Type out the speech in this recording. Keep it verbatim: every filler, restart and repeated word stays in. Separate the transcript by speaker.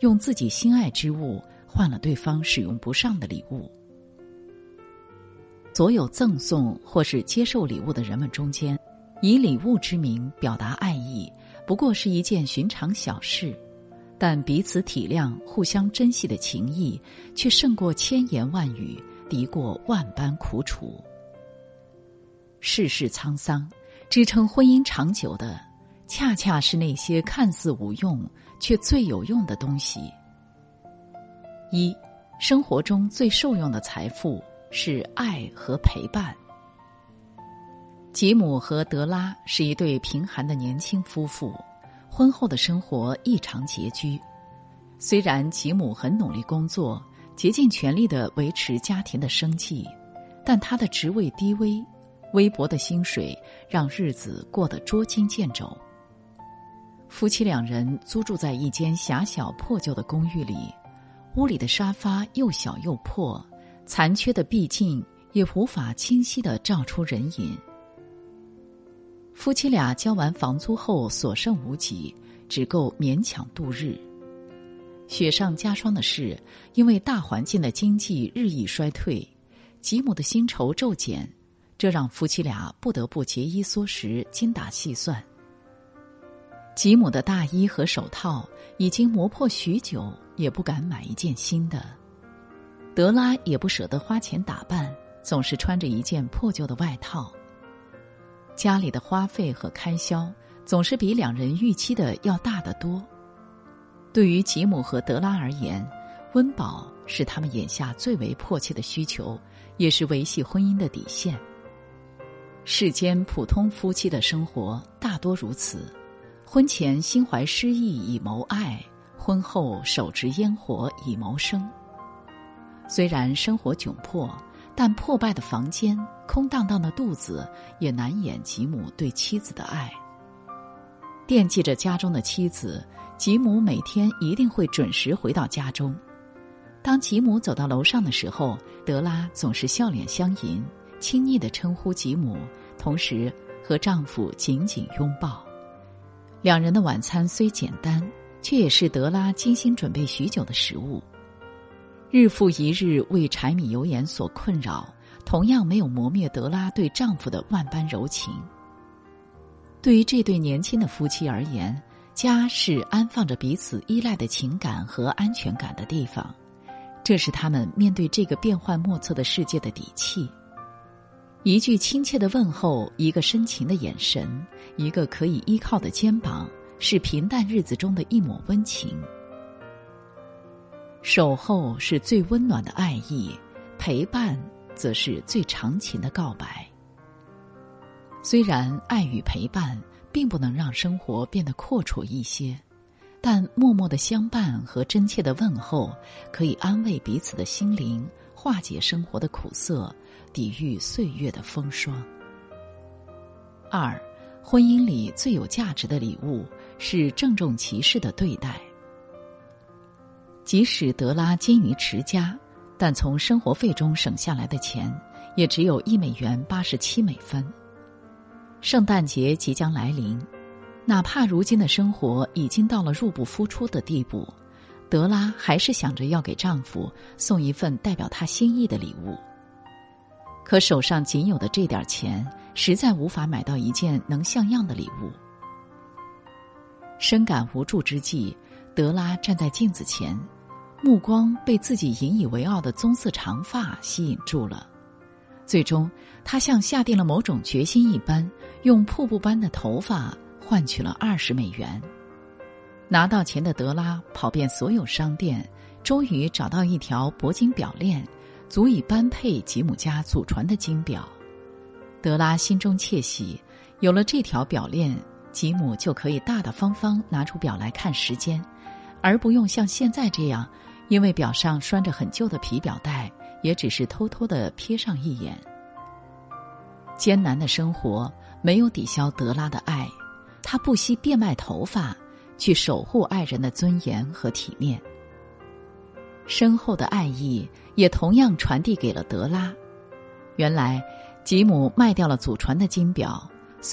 Speaker 1: 用自己心爱之物换了对方使用不上的礼物。所有赠送或是接受礼物的人们中间，以礼物之名表达爱意，不过是一件寻常小事，但彼此体谅、互相珍惜的情谊，却胜过千言万语，敌过万般苦楚。世事沧桑，支撑婚姻长久的，恰恰是那些看似无用却最有用的东西。一，生活中最受用的财富是爱和陪伴。吉姆和德拉是一对贫寒的年轻夫妇，婚后的生活异常拮据。虽然吉姆很努力工作，竭尽全力地维持家庭的生计，但他的职位低微，微薄的薪水让日子过得捉襟见肘。夫妻两人租住在一间狭小破旧的公寓里，屋里的沙发又小又破，残缺的壁镜也无法清晰地照出人影。夫妻俩交完房租后所剩无几，只够勉强度日。雪上加霜的是，因为大环境的经济日益衰退，吉姆的薪酬骤减，这让夫妻俩不得不节衣缩食，精打细算。吉姆的大衣和手套已经磨破许久，也不敢买一件新的。德拉也不舍得花钱打扮，总是穿着一件破旧的外套。家里的花费和开销总是比两人预期的要大得多。对于吉姆和德拉而言，温饱是他们眼下最为迫切的需求，也是维系婚姻的底线。世间普通夫妻的生活大多如此，婚前心怀诗意以谋爱，婚后手执烟火以谋生。虽然生活窘迫，但破败的房间、空荡荡的肚子也难掩吉姆对妻子的爱。惦记着家中的妻子，吉姆每天一定会准时回到家中。当吉姆走到楼上的时候，德拉总是笑脸相迎，亲昵地称呼吉姆，同时和丈夫紧紧拥抱。两人的晚餐虽简单，却也是德拉精心准备许久的食物。日复一日为柴米油盐所困扰，同样没有磨灭德拉对丈夫的万般柔情。对于这对年轻的夫妻而言，家是安放着彼此依赖的情感和安全感的地方，这是他们面对这个变幻莫测的世界的底气。一句亲切的问候，一个深情的眼神，一个可以依靠的肩膀，是平淡日子中的一抹温情。守候是最温暖的爱意，陪伴则是最长情的告白。虽然爱与陪伴并不能让生活变得阔绰一些，但默默的相伴和真切的问候可以安慰彼此的心灵，化解生活的苦涩，抵御岁月的风霜。二，婚姻里最有价值的礼物是郑重其事的对待。即使德拉精于持家，但从生活费中省下来的钱也只有一美元八十七美分。圣诞节即将来临，哪怕如今的生活已经到了入不敷出的地步，德拉还是想着要给丈夫送一份代表她心意的礼物。可手上仅有的这点钱，实在无法买到一件能像样的礼物。深感无助之际，德拉站在镜子前，目光被自己引以为傲的棕色长发吸引住了。最终，她像下定了某种决心一般，用瀑布般的头发换取了二十美元。拿到钱的德拉跑遍所有商店，终于找到一条铂金表链，足以般配吉姆家祖传的金表。德拉心中窃喜，有了这条表链，吉姆就可以大大方方拿出表来看时间，而不用像现在这样，因为表上拴着很旧的皮表带，也只是偷偷地瞥上一眼。艰难的生活没有抵消德拉的爱，她不惜变卖头发，去守护爱人的尊严和体面。深厚的爱意也同样传递给了德拉。原来吉姆卖掉了祖传的金表，